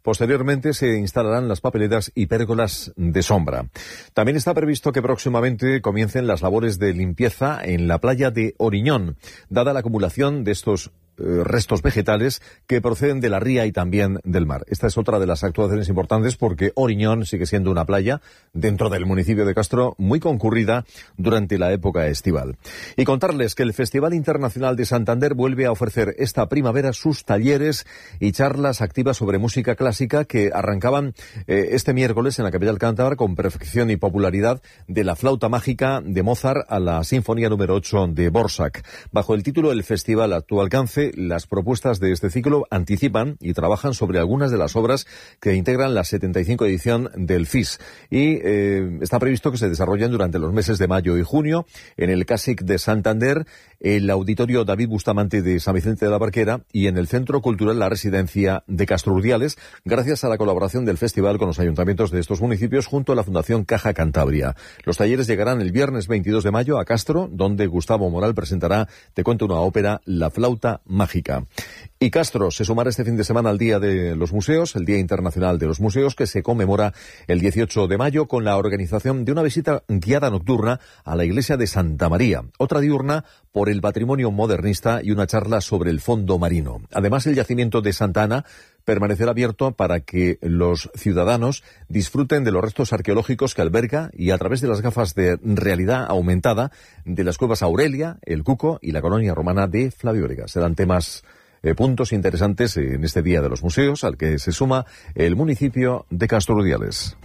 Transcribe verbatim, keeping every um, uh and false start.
Posteriormente se instalarán las papeleras y pérgolas de sombra. También está previsto que próximamente comiencen las labores de limpieza en la playa de Oriñón, dada la acumulación de estos eh, restos vegetales que proceden de la ría y también del mar. Esta es otra de las actuaciones importantes porque Oriñón sigue siendo una playa dentro del municipio de Castro muy concurrida durante la época estival. Y contarles que el Festival Internacional de Santander vuelve a ofrecer esta primavera sus talleres y charlas activas sobre música clásica que arrancaban eh, este miércoles en la capital cántabra con perfección y popularidad de la flauta mágica de Mozart a la Sinfonía número ocho de Borsak. Bajo el título El Festival a tu alcance, las propuestas de este ciclo anticipan y trabajan sobre algunas de las obras que integran la setenta y cinco edición del F I S y eh, está previsto que se desarrollen durante los meses de mayo y junio en el Casic de Santander, el Auditorio David Bustamante de San Vicente de la Barquera y en el Centro Cultural La Residencia de Castro Urdiales, gracias a la colaboración del festival con los ayuntamientos de estos municipios junto a la Fundación Caja Cantabria. Los talleres llegarán el viernes veintidós de mayo a Castro, donde Gustavo Moral presentará, te cuento una ópera, La Flauta Mágica. Y Castro se sumará este fin de semana al Día de los Museos, el Día Internacional de los Museos, que se conmemora el dieciocho de mayo con la organización de una visita guiada nocturna a la iglesia de Santa María, otra diurna por el patrimonio modernista y una charla sobre el fondo marino. Además, el yacimiento de Santa Ana permanecerá abierto para que los ciudadanos disfruten de los restos arqueológicos que alberga y a través de las gafas de realidad aumentada de las cuevas Aurelia, el Cuco y la colonia romana de Flavióriga. Serán temas, eh, puntos interesantes en este Día de los Museos al que se suma el municipio de Castro Urdiales.